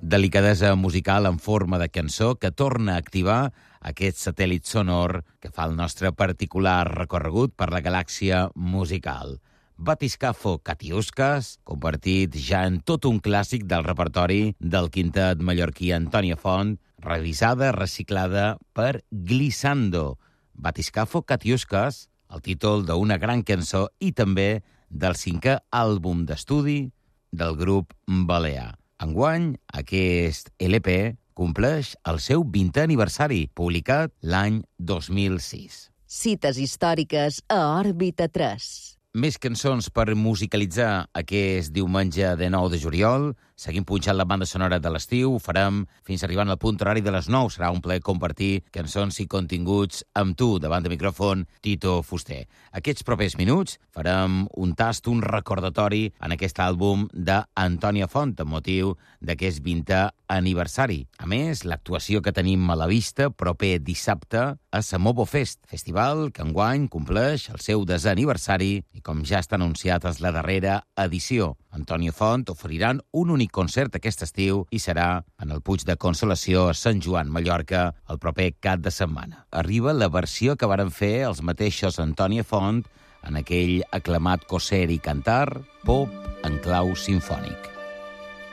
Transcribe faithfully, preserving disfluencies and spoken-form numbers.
Delicadesa musical en forma de cançó que torna a activar aquest satèl·lit sonor que fa el nostre particular recorregut per la galàxia musical. Batiscafo Katiuskas, convertit ja en tot un clàssic del repertori del quintet mallorquí Antònia Font, revisada, reciclada per Glissando. Batiscafo Katiuskas, el títol d'una gran cançó i també del cinquè àlbum d'estudi del grup Balear. Enguany, aquest L P compleix el seu vintè aniversari, publicat l'any dos mil sis. Cites històriques a Òrbita tres. Més cançons per musicalitzar aquest diumenge de nou de juliol. Seguim punxant la banda sonora de l'estiu. Ho farem fins arribant al punt horari de les nou. Serà un plaer compartir cançons i continguts amb tu. Davant de micròfon, Tito Fuster. Aquests propers minuts farem un tast, un recordatori en aquest àlbum d'Antònia Font, amb motiu d'aquest vintè aniversari. A més, l'actuació que tenim a la vista proper dissabte a Samobo Fest, festival que enguany compleix el seu desè aniversari i, com ja està anunciat, és la darrera edició. Antònia Font oferiran un únic concert aquest estiu i serà en el Puig de Consolació a Sant Joan, Mallorca, el proper cap de setmana. Arriba la versió que varen fer els mateixos Antònia Font en aquell aclamat coser i cantar, pop en clau simfònic.